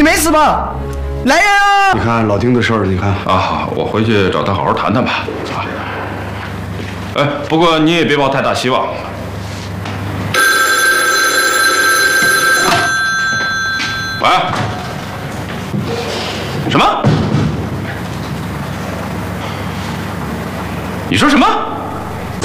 你没死吧？来人啊！ 你看老丁的事儿，你看啊，我回去找他好好谈谈吧。啊，哎，不过你也别抱太大希望。喂？什么？你说什么？